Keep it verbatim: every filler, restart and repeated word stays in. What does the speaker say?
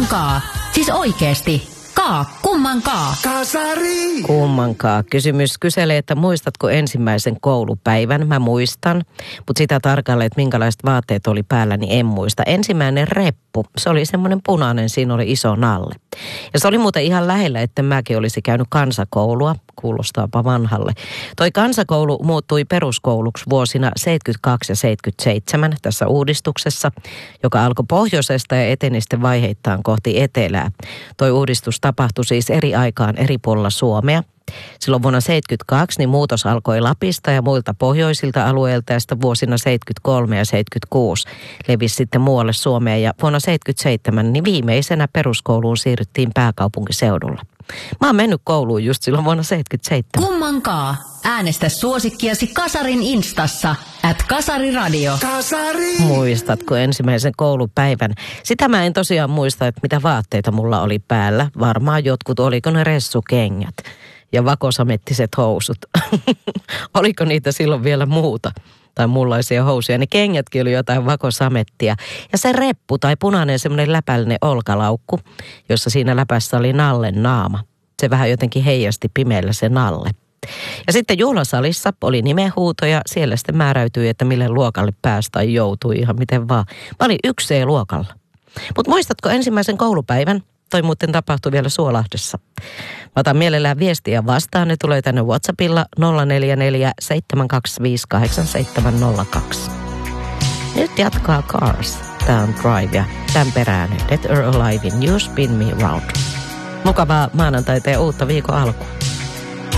Kummankaa? Siis oikeesti. Kaa, kummankaa. Kasari! Kummankaa. Kysymys kyselee, että muistatko ensimmäisen koulupäivän? Mä muistan, mutta sitä tarkalleen, että minkälaiset vaatteet oli päällä, niin en muista. Ensimmäinen reppu, se oli semmoinen punainen, siinä oli iso nalle. Ja se oli muuten ihan lähellä, että mäkin olisi käynyt kansakoulua. Kuulostaapa vanhalle. Toi kansakoulu muuttui peruskouluksi vuosina seitsemänkymmentäkaksi ja seitsemänkymmentäseitsemän tässä uudistuksessa, joka alkoi pohjoisesta ja eteni sitten vaiheittain kohti etelää. Toi uudistus tapahtui siis eri aikaan eri puolilla Suomea. Silloin vuonna seitsemänkymmentäkaksi niin muutos alkoi Lapista ja muilta pohjoisilta alueilta ja sitten vuosina seitsemänkymmentäkolme ja seitsemänkymmentäkuusi levisi sitten muualle Suomeen ja vuonna seitsemänkymmentäseitsemän niin viimeisenä peruskouluun siirryttiin pääkaupunkiseudulla. Mä oon mennyt kouluun just silloin vuonna seitsemänkymmentäseitsemän. Kummankaa. Äänestä suosikkiasi Kasarin Instassa. At Kasariradio. Kasari! Muistatko ensimmäisen koulupäivän? Sitä mä en tosiaan muista, että mitä vaatteita mulla oli päällä. Varmaan jotkut, oliko ne ressukengät ja vakosamettiset housut. Oliko niitä silloin vielä muuta? Tai muunlaisia housuja. Ne kengätkin oli jotain vakosamettia. Ja se reppu tai punainen semmoinen läpällinen olkalaukku, jossa siinä läpässä oli nallen naama. Se vähän jotenkin heijasti pimeällä se nalle. Ja sitten juhlasalissa oli nimenhuutoja. Siellä sitten määräytyi, että mille luokalle pääsi tai joutui ihan miten vaan. Mä olin yksi C-luokalla. Mutta muistatko ensimmäisen koulupäivän? Toi muuten tapahtui vielä Suolahdessa. Mä otan mielellään viestiä vastaan. Ne tulee tänne WhatsAppilla nolla neljä neljä seitsemän kaksi viisi kahdeksan seitsemän nolla kaksi. Nyt jatkaa Cars. Tää on Drive ja tämän perään Dead or Alive in You Spin Me Round. Mukavaa maanantaita ja uutta viikon alkua.